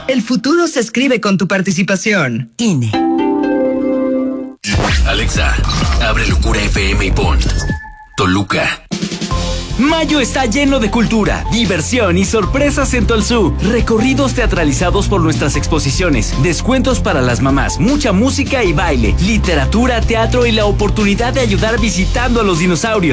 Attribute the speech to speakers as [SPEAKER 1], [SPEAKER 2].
[SPEAKER 1] El futuro se escribe con tu participación.
[SPEAKER 2] INE.
[SPEAKER 3] Alexa, abre Locura FM y pon Toluca.
[SPEAKER 2] Mayo está lleno de cultura, diversión y sorpresas en Tolsú. Recorridos teatralizados por nuestras exposiciones, descuentos para las mamás, mucha música y baile, literatura, teatro y la oportunidad de ayudar visitando a los dinosaurios.